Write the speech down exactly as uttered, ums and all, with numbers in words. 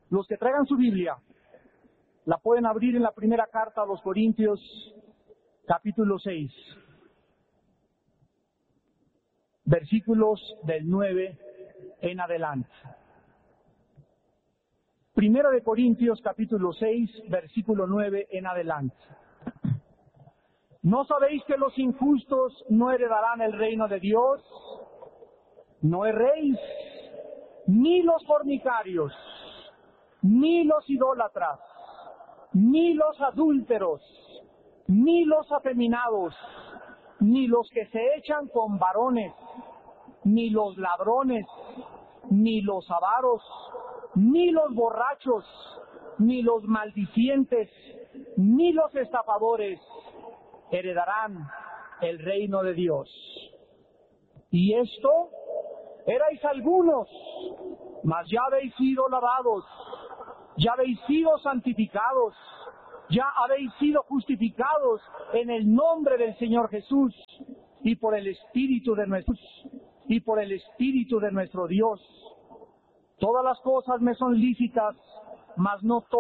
Los que traigan su Biblia, la pueden abrir en la primera carta a los Corintios, capítulo seis, versículos del nueve en adelante. Primera de Corintios, capítulo seis, versículo nueve en adelante. ¿No sabéis que los injustos no heredarán el reino de Dios? No erréis, ni los fornicarios, ni los idólatras, ni los adúlteros, ni los afeminados, ni los que se echan con varones, ni los ladrones, ni los avaros, ni los borrachos, ni los maldicientes, ni los estafadores heredarán el reino de Dios. Y esto erais algunos, mas ya habéis sido lavados, ya habéis sido santificados, ya habéis sido justificados en el nombre del Señor Jesús y por el Espíritu de nuestro y por el Espíritu de nuestro Dios. Todas las cosas me son lícitas, mas no todas.